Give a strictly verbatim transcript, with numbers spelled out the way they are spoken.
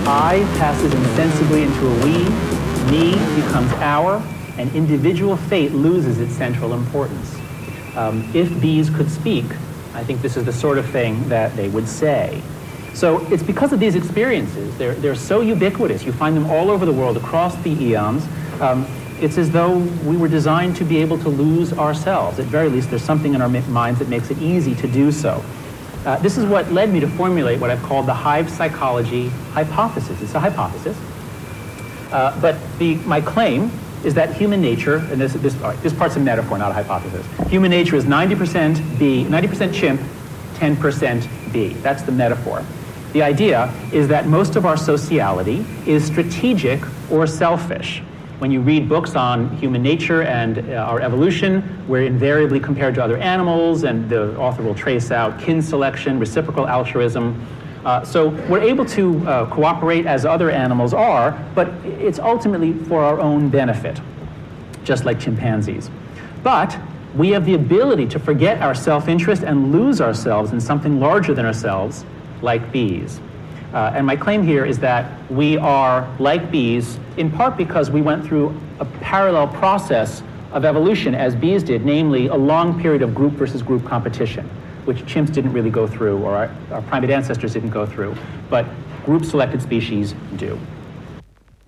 I passes insensibly into a we, me becomes our, and individual fate loses its central importance. Um, if bees could speak, I think this is the sort of thing that they would say. So it's because of these experiences. They're, they're so ubiquitous. You find them all over the world, across the eons. Um, it's as though we were designed to be able to lose ourselves. At very least, there's something in our minds that makes it easy to do so. Uh, this is what led me to formulate what I've called the hive psychology hypothesis. It's a hypothesis. Uh, but the, my claim is that human nature, and this, this, all right, this part's a metaphor, not a hypothesis. Human nature is ninety percent bee, ninety percent chimp, ten percent bee. That's the metaphor. The idea is that most of our sociality is strategic or selfish. When you read books on human nature and uh, our evolution, we're invariably compared to other animals, and the author will trace out kin selection, reciprocal altruism. Uh, so we're able to uh, cooperate as other animals are, but it's ultimately for our own benefit, just like chimpanzees. But we have the ability to forget our self-interest and lose ourselves in something larger than ourselves, like bees. Uh, and my claim here is that we are like bees, in part because we went through a parallel process of evolution as bees did, namely a long period of group versus group competition, which chimps didn't really go through, or our, our primate ancestors didn't go through, but group-selected species do.